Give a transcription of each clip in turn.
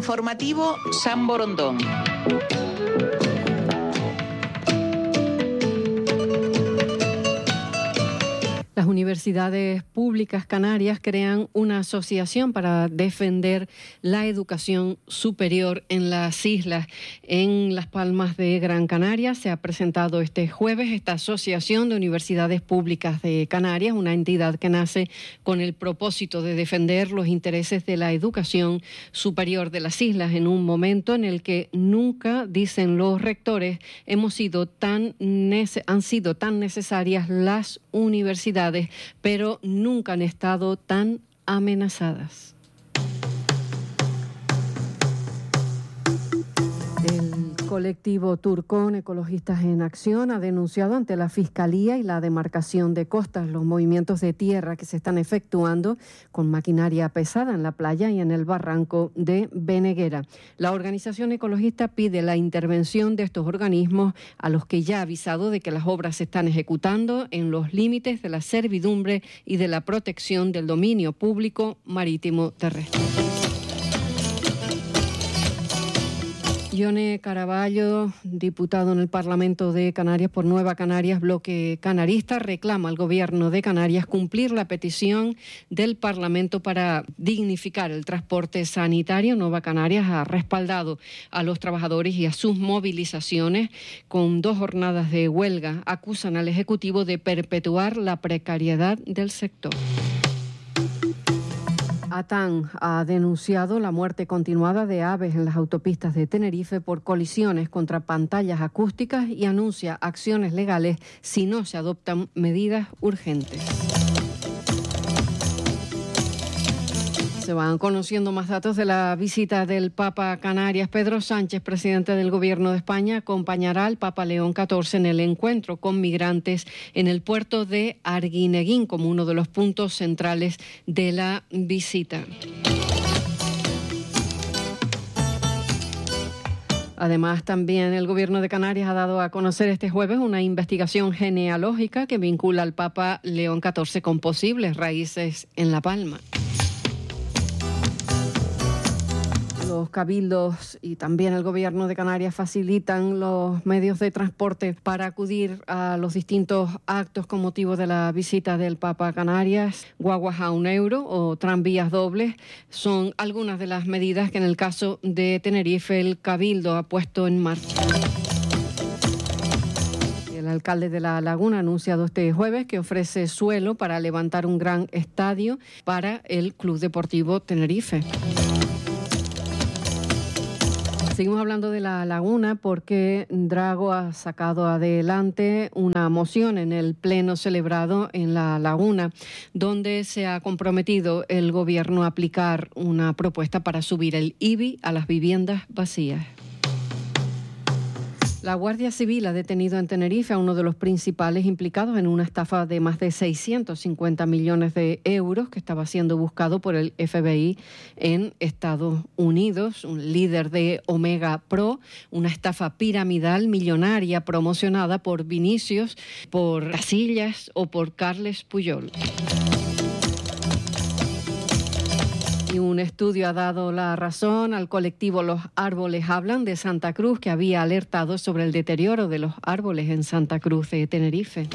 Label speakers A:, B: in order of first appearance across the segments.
A: Informativo San Borondón.
B: Las universidades públicas canarias crean una asociación para defender la educación superior en las islas. En Las Palmas de Gran Canaria se ha presentado este jueves esta Asociación de Universidades Públicas de Canarias, una entidad que nace con el propósito de defender los intereses de la educación superior de las islas en un momento en el que nunca, dicen los rectores, han sido tan necesarias las universidades, pero nunca han estado tan amenazadas. El colectivo Turcón Ecologistas en Acción ha denunciado ante la Fiscalía y la demarcación de costas los movimientos de tierra que se están efectuando con maquinaria pesada en la playa y en el barranco de Beneguera. La organización ecologista pide la intervención de estos organismos, a los que ya ha avisado de que las obras se están ejecutando en los límites de la servidumbre y de la protección del dominio público marítimo terrestre. Ione Caraballo, diputado en el Parlamento de Canarias por Nueva Canarias, bloque canarista, reclama al Gobierno de Canarias cumplir la petición del Parlamento para dignificar el transporte sanitario. Nueva Canarias ha respaldado a los trabajadores y a sus movilizaciones con 2 jornadas de huelga. Acusan al Ejecutivo de perpetuar la precariedad del sector. ATAN ha denunciado la muerte continuada de aves en las autopistas de Tenerife por colisiones contra pantallas acústicas y anuncia acciones legales si no se adoptan medidas urgentes. Se van conociendo más datos de la visita del Papa a Canarias. Pedro Sánchez, presidente del Gobierno de España, acompañará al Papa León XIV en el encuentro con migrantes en el puerto de Arguineguín, como uno de los puntos centrales de la visita. Además, también el Gobierno de Canarias ha dado a conocer este jueves una investigación genealógica que vincula al Papa León XIV con posibles raíces en La Palma. Los cabildos y también el Gobierno de Canarias facilitan los medios de transporte para acudir a los distintos actos con motivo de la visita del Papa a Canarias. Guaguas a €1 o tranvías dobles son algunas de las medidas que en el caso de Tenerife el Cabildo ha puesto en marcha. El alcalde de La Laguna ha anunciado este jueves que ofrece suelo para levantar un gran estadio para el Club Deportivo Tenerife. Seguimos hablando de La Laguna porque Drago ha sacado adelante una moción en el pleno celebrado en La Laguna, donde se ha comprometido el gobierno a aplicar una propuesta para subir el IBI a las viviendas vacías. La Guardia Civil ha detenido en Tenerife a uno de los principales implicados en una estafa de más de 650 millones de euros que estaba siendo buscado por el FBI en Estados Unidos, un líder de Omega Pro, una estafa piramidal millonaria promocionada por Vinicius, por Casillas o por Carles Puyol. Y un estudio ha dado la razón al colectivo Los Árboles Hablan de Santa Cruz, que había alertado sobre el deterioro de los árboles en Santa Cruz de Tenerife.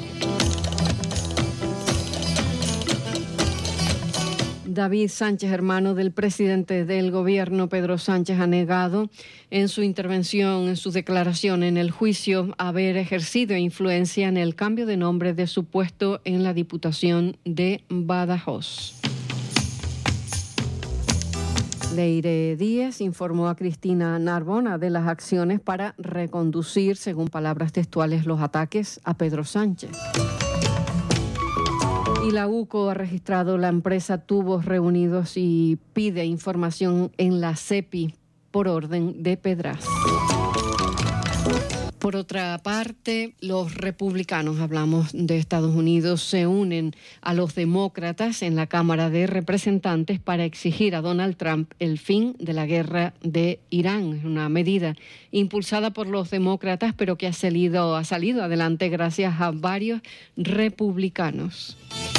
B: David Sánchez, hermano del presidente del Gobierno, Pedro Sánchez, ha negado en su intervención, en su declaración en el juicio, haber ejercido influencia en el cambio de nombre de su puesto en la Diputación de Badajoz. Leire Díez informó a Cristina Narbona de las acciones para reconducir, según palabras textuales, los ataques a Pedro Sánchez. Y la UCO ha registrado la empresa Tubos Reunidos y pide información en la CEPI por orden de Pedraz. Por otra parte, los republicanos, hablamos de Estados Unidos, se unen a los demócratas en la Cámara de Representantes para exigir a Donald Trump el fin de la guerra de Irán. Es una medida impulsada por los demócratas, pero que ha salido adelante gracias a varios republicanos.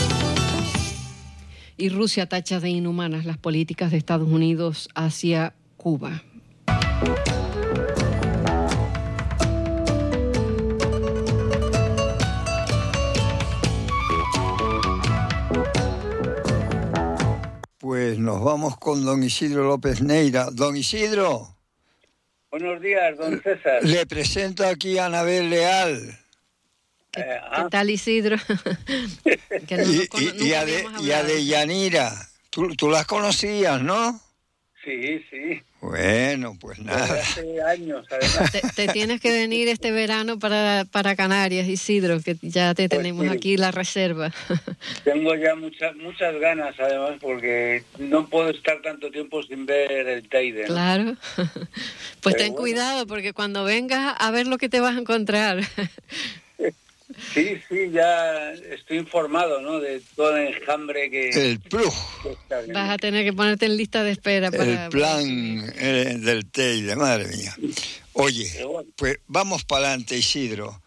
B: Y Rusia tacha de inhumanas las políticas de Estados Unidos hacia Cuba.
C: Pues nos vamos con don Isidro López Neira. Don Isidro.
D: Buenos días, don César.
C: Le presento aquí a Anabel Leal.
B: ¿Qué tal, Isidro? Que no
C: y a Deyanira. Tú las conocías, ¿no?
D: Sí, sí.
C: Bueno, pues nada.
D: Desde hace años, además.
B: Te tienes que venir este verano para Canarias, Isidro, que ya te tenemos
D: sí.
B: aquí la reserva.
D: Tengo ya muchas ganas, además, porque no puedo estar tanto tiempo sin ver el Teide, ¿no?
B: Claro. Pues
D: Pero
B: ten cuidado, porque cuando vengas a ver lo que te vas a encontrar.
D: Sí, ya estoy informado, ¿no? De todo el enjambre que...
C: El PRUJ.
B: Vas a tener que ponerte en lista de espera para...
C: El plan del Teide, madre mía. Oye, pues vamos para adelante, Isidro.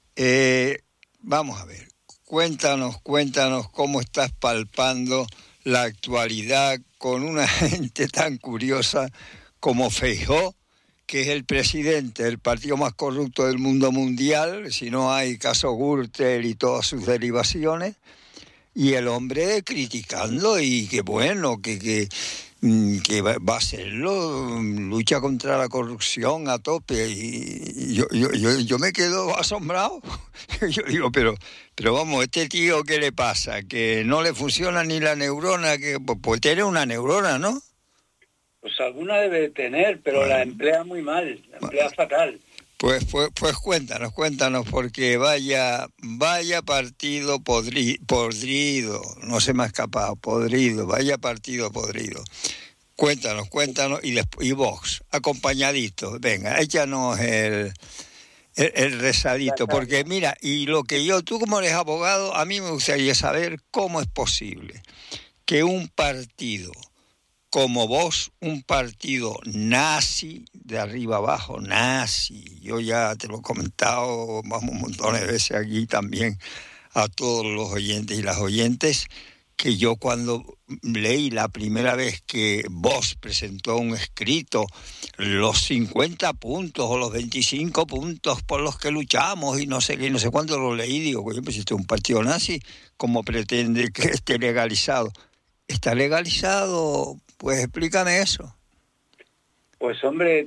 C: Vamos a ver. Cuéntanos cómo estás palpando la actualidad con una gente tan curiosa como Feijóo, que es el presidente del partido más corrupto del mundo mundial, si no hay caso Gürtel y todas sus derivaciones, y el hombre criticando y que bueno, que va a hacerlo, lucha contra la corrupción a tope, y yo me quedo asombrado. Yo digo, pero vamos, este tío, ¿qué le pasa? Que no le funciona ni la neurona, que pues tiene una neurona, ¿no?
D: Pues alguna debe de tener, pero bueno, la emplea muy mal, la emplea fatal.
C: Pues cuéntanos, porque vaya partido podrido, no se me ha escapado, vaya partido podrido. Cuéntanos, y Vox, acompañadito, venga, échanos el rezadito, porque mira, y lo que tú como eres abogado, a mí me gustaría saber cómo es posible que un partido como vos, un partido nazi, de arriba abajo, nazi, yo ya te lo he comentado, vamos, un montón de veces aquí también a todos los oyentes y las oyentes, que yo cuando leí la primera vez que vos presentó un escrito, los 50 puntos o los 25 puntos por los que luchamos y no sé qué, no sé cuándo lo leí, digo, pues este es un partido nazi, ¿cómo pretende que esté legalizado? ¿Está legalizado? Pues explícame eso.
D: Pues hombre,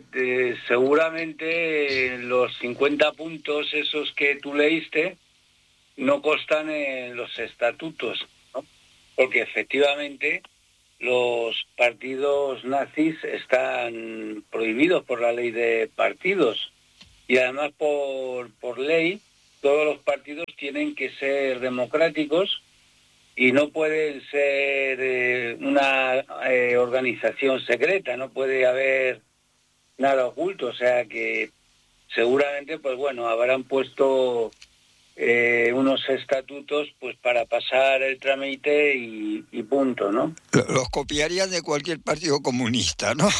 D: seguramente los 50 puntos esos que tú leíste no constan en los estatutos, ¿no? Porque efectivamente los partidos nazis están prohibidos por la ley de partidos y además por ley todos los partidos tienen que ser democráticos y no pueden ser una organización secreta, no puede haber nada oculto, o sea que seguramente, pues bueno, habrán puesto unos estatutos pues para pasar el trámite y punto, ¿no?
C: Los copiarían de cualquier partido comunista, ¿no?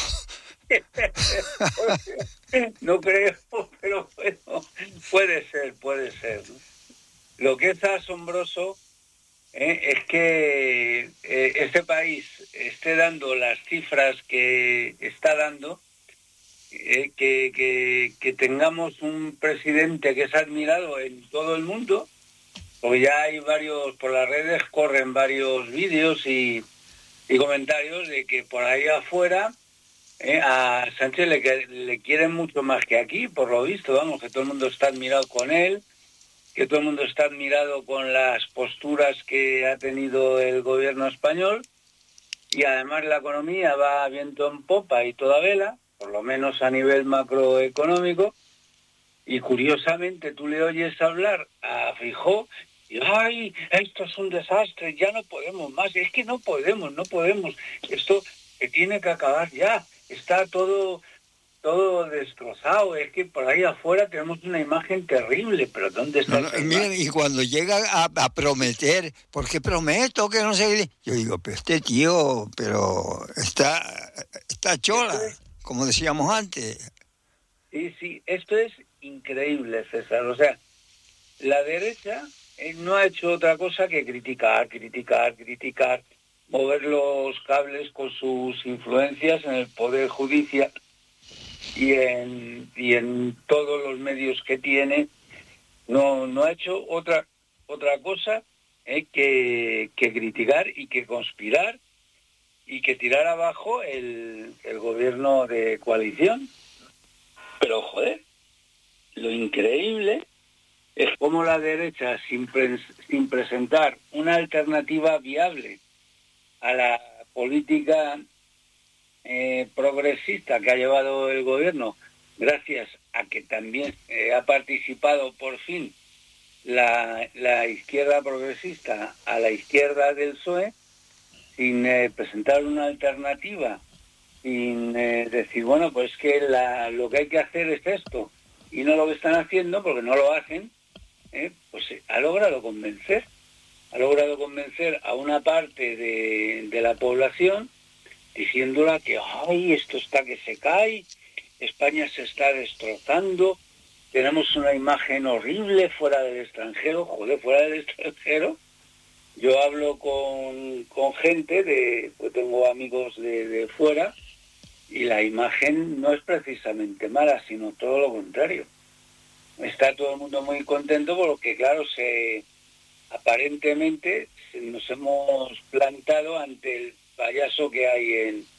D: No creo, pero bueno, puede ser, ¿no? Lo que es asombroso es que este país esté dando las cifras que está dando, que tengamos un presidente que es admirado en todo el mundo, porque ya hay por las redes corren varios vídeos y comentarios de que por ahí afuera a Sánchez le quieren mucho más que aquí, por lo visto, vamos, que todo el mundo está admirado con él, que todo el mundo está admirado con las posturas que ha tenido el gobierno español, y además la economía va viento en popa y toda vela, por lo menos a nivel macroeconómico, y curiosamente tú le oyes hablar a Feijóo y ¡ay, esto es un desastre, ya no podemos más! Es que no podemos, esto se tiene que acabar ya, está todo destrozado, es que por ahí afuera tenemos una imagen terrible, pero ¿dónde está?
C: Miren, y cuando llega a prometer, porque prometo que no sé, yo digo, pero este tío, está chola, como decíamos antes.
D: Sí, esto es increíble, César, o sea, la derecha no ha hecho otra cosa que criticar, mover los cables con sus influencias en el Poder Judicial y en todos los medios que tiene. No ha hecho otra cosa que criticar y que conspirar y que tirar abajo el gobierno de coalición. Pero, joder, lo increíble es cómo la derecha, sin presentar una alternativa viable a la política progresista que ha llevado el gobierno, gracias a que también ha participado por fin la izquierda progresista a la izquierda del PSOE, sin presentar una alternativa, sin decir, bueno, pues que lo que hay que hacer es esto, y no lo que están haciendo, porque no lo hacen, pues ha logrado convencer a una parte de la población, diciéndola que, ay, esto está que se cae, España se está destrozando, tenemos una imagen horrible fuera del extranjero. Joder, fuera del extranjero, yo hablo con gente, pues tengo amigos de fuera, y la imagen no es precisamente mala, sino todo lo contrario. Está todo el mundo muy contento porque, claro, aparentemente nos hemos plantado ante el payaso que hay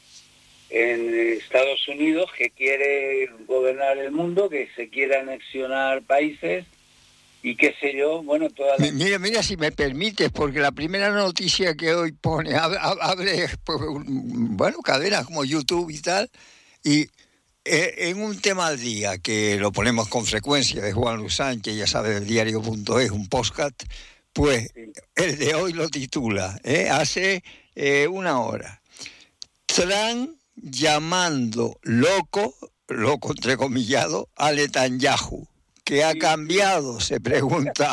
D: en Estados Unidos, que quiere gobernar el mundo, que se quiere anexionar países y qué sé yo, bueno, toda la...
C: Mira, si me permites, porque la primera noticia que hoy pone, abre, pues, bueno, cadenas como YouTube y tal, y en un tema al día, que lo ponemos con frecuencia, de Juan Luis Sánchez, ya sabes, del diario.es, un podcast, pues sí. El de hoy lo titula, hace una hora, Trump llamando loco entrecomillado, a Netanyahu. ¿Qué ha cambiado? Se pregunta.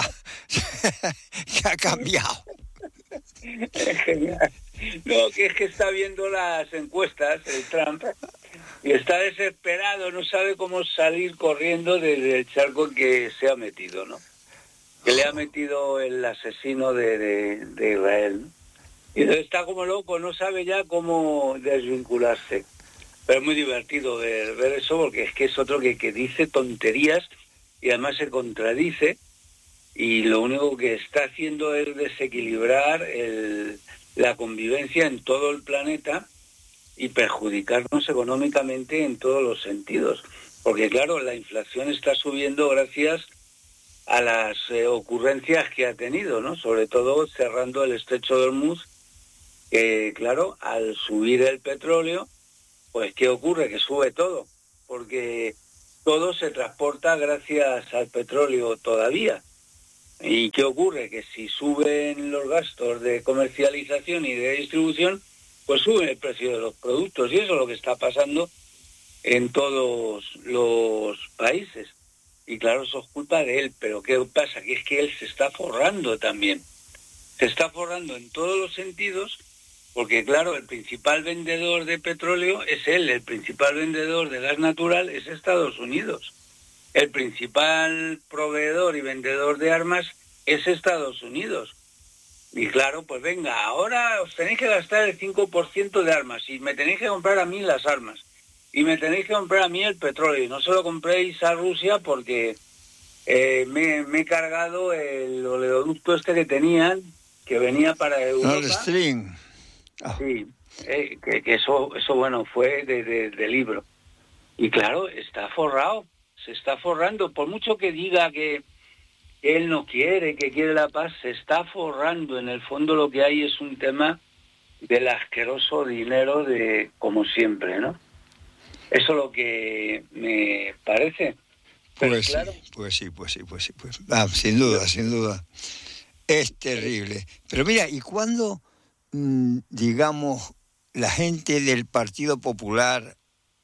C: ¿Qué ha cambiado?
D: Es genial. No, que es que está viendo las encuestas, el Trump, y está desesperado, no sabe cómo salir corriendo del charco que se ha metido, ¿no? Que le ha metido el asesino de Israel, ¿no? Y está como loco, no sabe ya cómo desvincularse. Pero es muy divertido ver eso, porque es que es otro que dice tonterías y además se contradice, y lo único que está haciendo es desequilibrar la convivencia en todo el planeta y perjudicarnos económicamente en todos los sentidos. Porque claro, la inflación está subiendo gracias a las ocurrencias que ha tenido, ¿no? Sobre todo cerrando el estrecho de Hormuz, que claro, al subir el petróleo, pues ¿qué ocurre? Que sube todo, porque todo se transporta gracias al petróleo todavía. ¿Y qué ocurre? Que si suben los gastos de comercialización y de distribución, pues sube el precio de los productos, y eso es lo que está pasando en todos los países. Y claro, eso es culpa de él, pero ¿qué pasa? Que es que él se está forrando también. Se está forrando en todos los sentidos, porque claro, el principal vendedor de petróleo es él, el principal vendedor de gas natural es Estados Unidos. El principal proveedor y vendedor de armas es Estados Unidos. Y claro, pues venga, ahora os tenéis que gastar el 5% de armas y me tenéis que comprar a mí las armas. Y me tenéis que comprar a mí el petróleo. Y no se lo compréis a Rusia porque me he cargado el oleoducto este que tenían, que venía para Europa.
C: Nord Stream.
D: Oh. Sí, que eso bueno, fue de libro. Y claro, está forrado, se está forrando. Por mucho que diga que él no quiere, que quiere la paz, se está forrando. En el fondo lo que hay es un tema del asqueroso dinero de como siempre, ¿no? Eso es lo que me parece. Pero
C: pues,
D: claro,
C: sí. Sin duda. Es terrible. Pero mira, ¿y cuándo, digamos, la gente del Partido Popular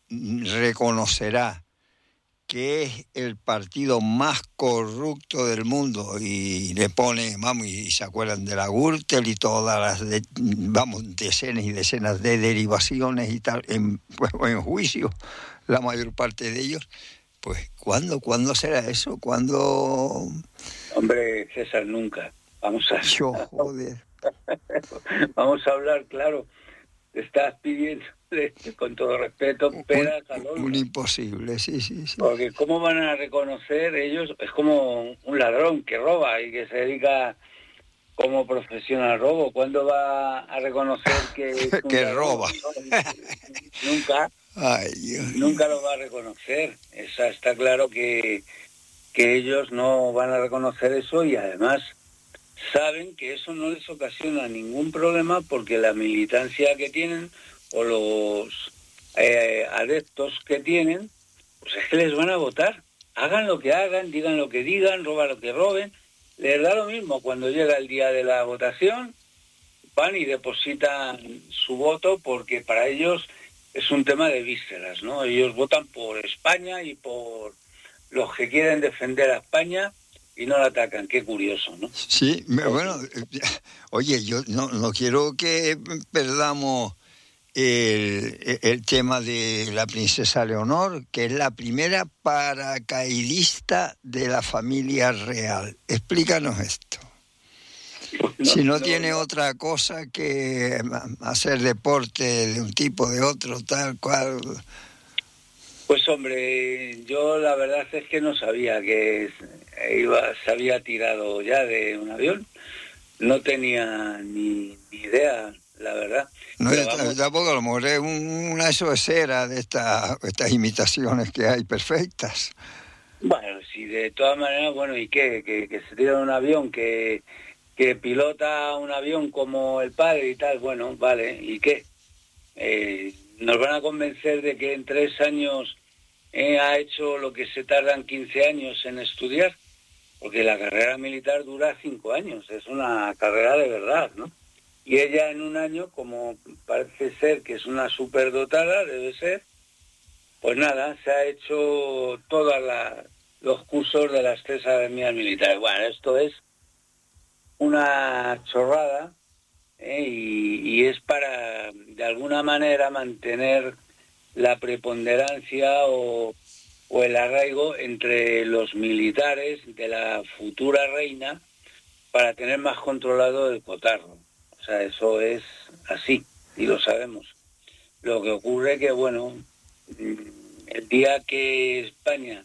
C: reconocerá que es el partido más corrupto del mundo? Y le pone, y se acuerdan de la Gürtel y todas las, decenas y decenas de derivaciones y tal, en juicio, la mayor parte de ellos. Pues, ¿cuándo será eso? ¿Cuándo?
D: Hombre, César, nunca. Vamos a...
C: Joder.
D: Vamos a hablar, claro. Estás pidiendo, con todo respeto, peras al olmo.
C: Un imposible, sí.
D: Porque ¿cómo van a reconocer ellos? Es como un ladrón que roba y que se dedica como profesión al robo. ¿Cuándo va a reconocer que
C: roba?
D: Nunca.
C: Ay, Dios.
D: Nunca lo va a reconocer. Está claro que ellos no van a reconocer eso, y además saben que eso no les ocasiona ningún problema, porque la militancia que tienen o los adeptos que tienen, pues es que les van a votar. Hagan lo que hagan, digan lo que digan, roban lo que roben, les da lo mismo. Cuando llega el día de la votación, van y depositan su voto, porque para ellos es un tema de vísceras, ¿no? Ellos votan por España y por los que quieren defender a España y no la atacan. Qué curioso, ¿no?
C: Sí, bueno, oye, yo no quiero que perdamos el tema de la princesa Leonor, que es la primera paracaidista de la familia real. Explícanos esto. Si no tiene otra cosa que hacer deporte de un tipo, de otro, tal cual.
D: Pues hombre, yo la verdad es que no sabía que se había tirado ya de un avión. No tenía ni idea, la verdad.
C: No, tampoco, a lo mejor es una sesera de estas imitaciones que hay perfectas.
D: Bueno, sí, de todas maneras, bueno, ¿y qué? Que se tira de un avión, que pilota un avión como el padre y tal, bueno, vale, ¿y qué? Nos van a convencer de que en 3 años ha hecho lo que se tardan 15 años en estudiar, porque la carrera militar dura 5 años, es una carrera de verdad, ¿no? Y ella en un año, como parece ser que es una superdotada, debe ser, pues nada, se ha hecho todos los cursos de las 3 academias militares. Bueno, esto es una chorrada, y es para, de alguna manera, mantener la preponderancia o el arraigo entre los militares de la futura reina, para tener más controlado el cotarro. O sea, eso es así, y lo sabemos. Lo que ocurre que, bueno, el día que España,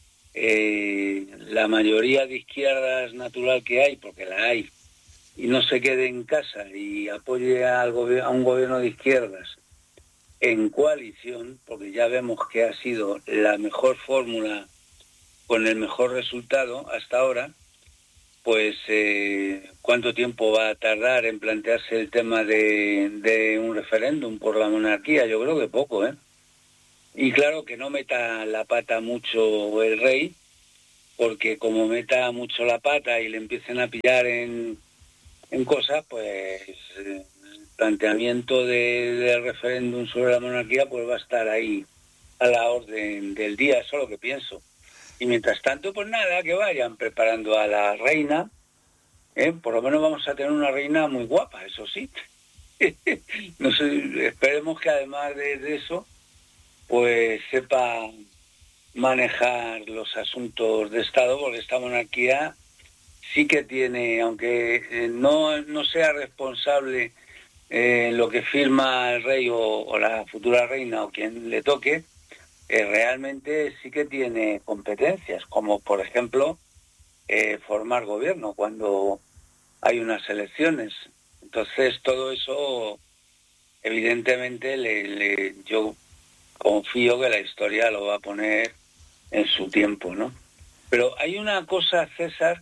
D: la mayoría de izquierdas natural que hay, porque la hay, y no se quede en casa y apoye a un gobierno de izquierdas en coalición, porque ya vemos que ha sido la mejor fórmula con el mejor resultado hasta ahora, pues ¿cuánto tiempo va a tardar en plantearse el tema de un referéndum por la monarquía? Yo creo que poco, ¿eh? Y claro, que no meta la pata mucho el rey, porque como meta mucho la pata y le empiecen a pillar en cosas, pues el planteamiento del referéndum sobre la monarquía pues va a estar ahí a la orden del día. Eso es lo que pienso. Y mientras tanto, pues nada, que vayan preparando a la reina, por lo menos vamos a tener una reina muy guapa, eso sí. No sé, esperemos que además de eso, pues sepa manejar los asuntos de Estado, porque esta monarquía sí que tiene, aunque no sea responsable lo que firma el rey o la futura reina o quien le toque, realmente sí que tiene competencias, como por ejemplo formar gobierno cuando hay unas elecciones. Entonces todo eso, evidentemente, yo confío que la historia lo va a poner en su tiempo, ¿no? Pero hay una cosa, César,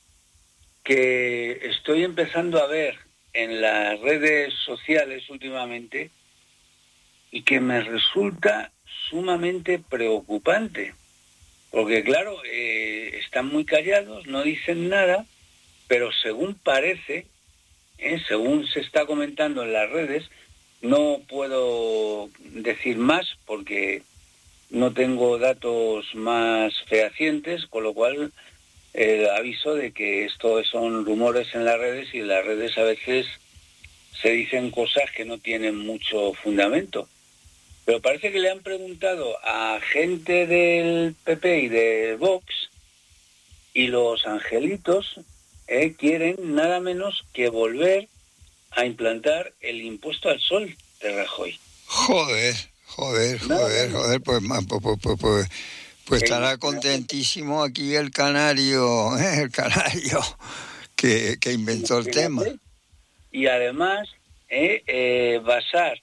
D: que estoy empezando a ver en las redes sociales últimamente y que me resulta sumamente preocupante, porque claro, están muy callados, no dicen nada, pero según parece, según se está comentando en las redes, no puedo decir más porque no tengo datos más fehacientes, con lo cual aviso de que esto son rumores en las redes, y en las redes a veces se dicen cosas que no tienen mucho fundamento. Pero parece que le han preguntado a gente del PP y de Vox, y los angelitos quieren nada menos que volver a implantar el impuesto al sol de Rajoy.
C: Joder, pues estará contentísimo aquí el canario que inventó el tema.
D: Y además, basar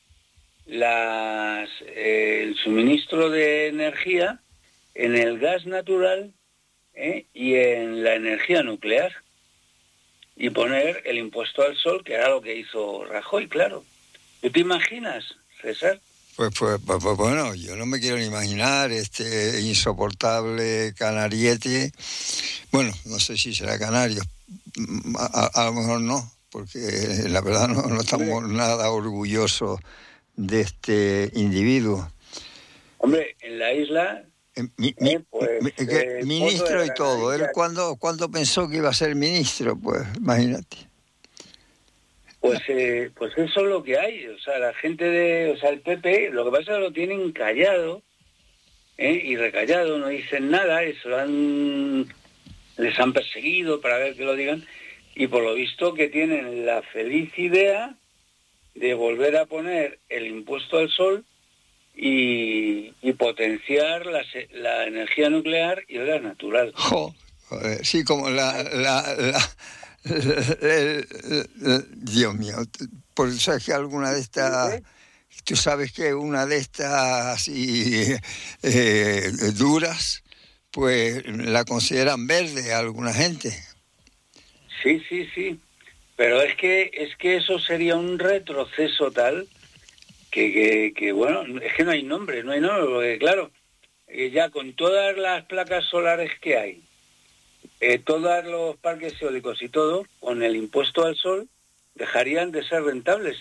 D: el suministro de energía en el gas natural y en la energía nuclear. Y poner el impuesto al sol, que era lo que hizo Rajoy, claro. ¿Tú te imaginas, César?
C: Pues bueno, yo no me quiero ni imaginar este insoportable canariete. Bueno, no sé si será canario, a lo mejor no, porque la verdad no estamos nada orgullosos de este individuo.
D: Hombre, en la isla...
C: ministro y todo. ¿Él cuándo pensó que iba a ser ministro? Pues imagínate.
D: Pues eso es lo que hay. O sea, la gente el PP, lo que pasa es que lo tienen callado y recallado, no dicen nada, les han perseguido para ver que lo digan, y por lo visto que tienen la feliz idea de volver a poner el impuesto al sol y potenciar la energía nuclear y el gas natural.
C: Joder, sí, como Dios mío, por eso es que alguna de estas, tú sabes que una de estas así duras, pues la consideran verde a alguna gente.
D: Sí, pero es que eso sería un retroceso tal que bueno, es que no hay nombre, porque claro, ya con todas las placas solares que hay, todos los parques eólicos y todo, con el impuesto al sol, dejarían de ser rentables.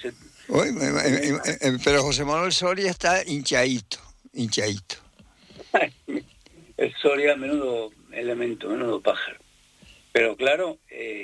C: Pero José Manuel Soria está hinchadito.
D: El Soria, menudo elemento, menudo pájaro. Pero claro,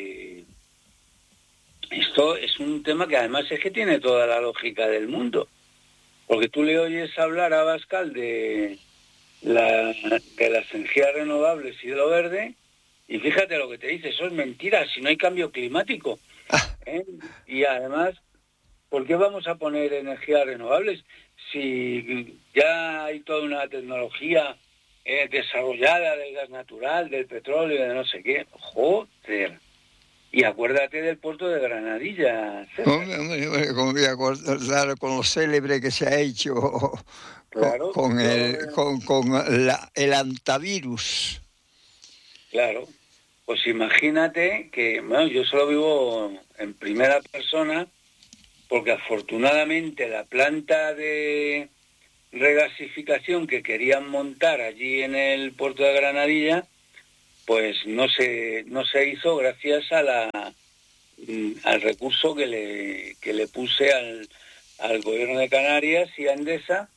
D: esto es un tema que además es que tiene toda la lógica del mundo. Porque tú le oyes hablar a Abascal de las energías renovables y de lo verde, y fíjate lo que te dice, eso es mentira, si no hay cambio climático. Y además, ¿por qué vamos a poner energías renovables si ya hay toda una tecnología desarrollada del gas natural, del petróleo, de no sé qué? Joder. Y acuérdate del puerto de Granadilla.
C: Hombre, como voy a acordar con lo célebre que se ha hecho
D: claro,
C: con el antivirus.
D: Claro, pues imagínate que, bueno, yo solo vivo en primera persona, porque afortunadamente la planta de regasificación que querían montar allí en el puerto de Granadilla, pues no se hizo gracias a al recurso que le puse al gobierno de Canarias y a Endesa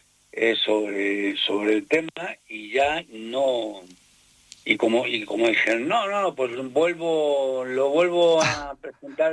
D: sobre el tema, y ya no, y como dijeron, no, pues lo vuelvo a presentar